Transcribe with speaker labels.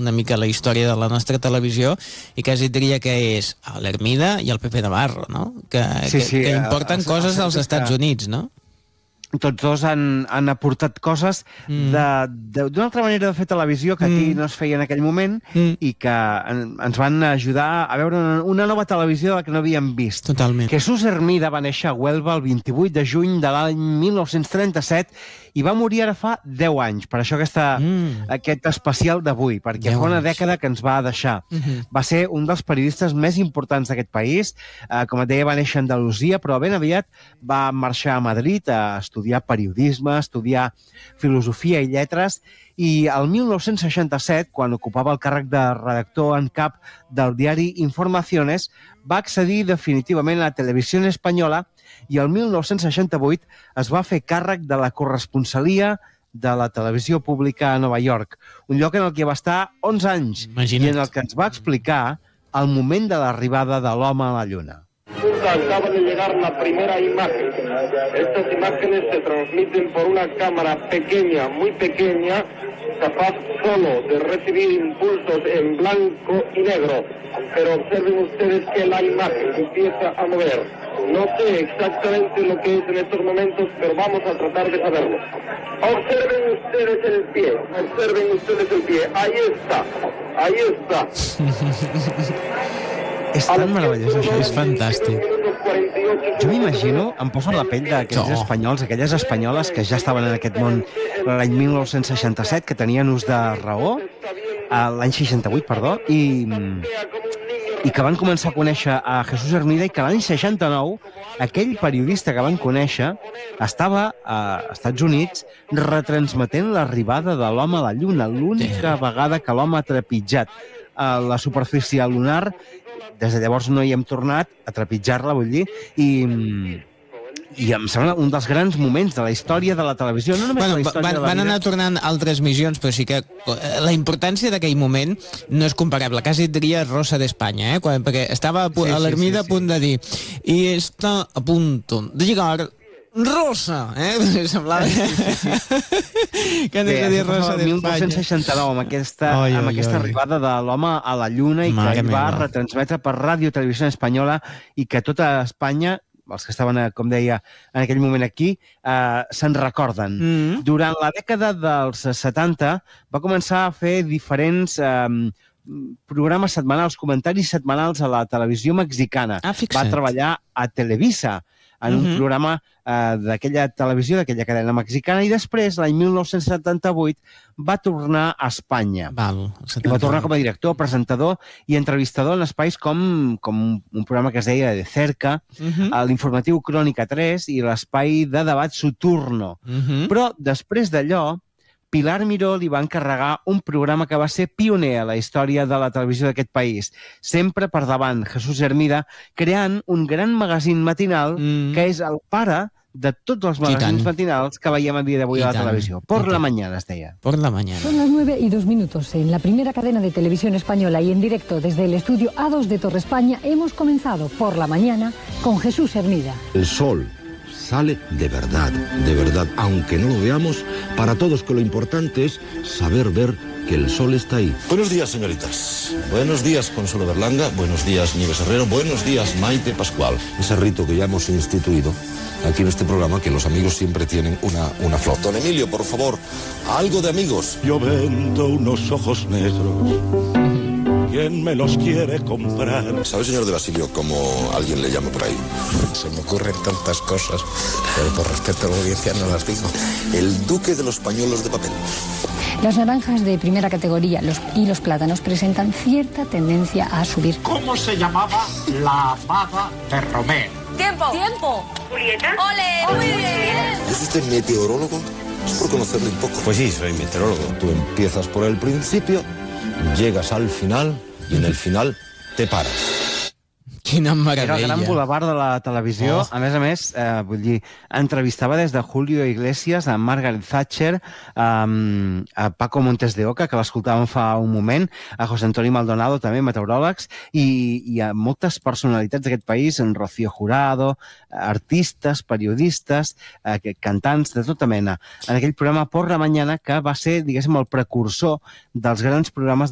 Speaker 1: una mica la història de la nostra televisió, i quasi diria que és l'Hermida i el Pepe Navarro, no? Que importen coses als Estats Units, no?
Speaker 2: Tots dos han aportat coses d'una altra manera de fer televisió que aquí no es feia en aquell moment i que ens van ajudar a veure una nova televisió de la que no havíem vist.
Speaker 1: Totalment.
Speaker 2: Jesús Hermida va néixer a Huelva el 28 de juny de l'any 1937 i va morir ara fa 10 anys. Per això aquest especial d'avui, perquè fa una dècada que ens va deixar. Va ser un dels periodistes més importants d'aquest país. Com et deia, va néixer a Andalusia, però ben aviat va marxar a Madrid a estudiar periodisme, a estudiar filosofia i lletres, i el 1967, quan ocupava el càrrec de redactor en cap del diari Informaciones, va accedir definitivament a la televisió espanyola i el 1968 es va fer càrrec de la corresponsalia de la televisió pública a Nova York, un lloc en el que va estar 11 anys i en el que ens va explicar el moment de l'arribada de l'home a la Lluna.
Speaker 3: Acaba de llegar la primera imagen. Estas imágenes se transmiten por una cámara pequeña, muy pequeña, capaz solo de recibir impulsos en blanco y negro. Pero observen ustedes que la imagen empieza a mover. No sé exactamente lo que es en estos momentos, pero vamos a tratar de saberlo. Observen ustedes el pie, Ahí está.
Speaker 2: És tan meravellós, això.
Speaker 1: És fantàstic.
Speaker 2: Jo m'imagino, em poso en la pell d'aquells espanyols, aquelles espanyoles que ja estaven en aquest món l'any 1967, que tenien ús de raó, l'any 68, perdó, i que van començar a conèixer a Jesús Hermida i que l'any 69 aquell periodista que van conèixer estava a Estats Units retransmetent l'arribada de l'home a la Lluna, l'única vegada que l'home ha trepitjat la superfície lunar. Des de llavors no hi hem tornat a trepitjar-la, vull dir, i em sembla un dels grans moments de la història de la televisió. No només la història de la vida.
Speaker 1: Van anar tornant altres missions, però sí que la importància d'aquell moment no és comparable. Quasi et diria Rosa d'Espanya, perquè estava a l'Hermida a punt de dir i està a punt de llegar Rosa, semblava que anés a dir Rosa d'Espanya.
Speaker 2: 1969, amb aquesta arribada de l'home a la Lluna i que ell va retransmetre per Ràdio Televisió Espanyola i que tota Espanya, els que estaven, com deia, en aquell moment aquí, se'n recorden. Durant la dècada dels 70 va començar a fer diferents programes setmanals, comentaris setmanals a la televisió mexicana. Va treballar a Televisa, en un programa d'aquella televisió, d'aquella cadena mexicana, i després, l'any 1978, va tornar a Espanya. Va tornar com a director, presentador i entrevistador en espais com un programa que es deia De Cerca, l'informatiu Crònica 3 i l'espai de debat Soturno. Però, després d'allò, Pilar Miró li va encarregar un programa que va ser pioner a la història de la televisió d'aquest país. Sempre per davant, Jesús Hermida, creant un gran magazín matinal que és el pare de tots els magazines matinals que veiem a dia d'avui a la televisió. Por la mañana, es deia.
Speaker 1: Por la mañana.
Speaker 4: Son las 9:02 en la primera cadena de televisión española y en directo desde el estudio A2 de Torre España hemos comenzado Por la mañana con Jesús Hermida.
Speaker 5: El sol sale de verdad, aunque no lo veamos, para todos que lo importante es saber ver que el sol está ahí.
Speaker 6: Buenos días, señoritas. Buenos días, Consuelo Berlanga. Buenos días, Nieves Herrero. Buenos días, Maite Pascual.
Speaker 5: Ese rito que ya hemos instituido aquí en este programa, que los amigos siempre tienen una flor.
Speaker 6: Don Emilio, por favor, algo de amigos.
Speaker 7: Yo vendo unos ojos negros. ¿Quién me los quiere comprar?
Speaker 6: ¿Sabe, señor de Basilio, cómo alguien le llama por ahí?
Speaker 8: Se me ocurren tantas cosas, pero por respeto a la audiencia no las digo.
Speaker 6: El duque de los pañuelos de papel.
Speaker 4: Las naranjas de primera categoría y los plátanos presentan cierta tendencia a subir.
Speaker 9: ¿Cómo se llamaba la amada de Romeo?
Speaker 10: ¡Tiempo! ¿Julieta? ¡Ole! ¡Muy bien!
Speaker 6: ¿Es usted meteorólogo? Es por conocerle un poco.
Speaker 5: Pues sí, soy meteorólogo. Tú empiezas por el principio, llegas al final y en el final te paras.
Speaker 1: Quina meravella.
Speaker 2: Era el gran boulevard de la televisió. A més, vull dir, entrevistava des de Julio Iglesias, a Margaret Thatcher, a Paco Montes de Oca, que l'escoltàvem fa un moment, a José Antonio Maldonado, també, meteoròlegs, i a moltes personalitats d'aquest país, en Rocío Jurado, artistes, periodistes, cantants, de tota mena. En aquell programa Por la Mañana, que va ser, diguéssim, el precursor dels grans programes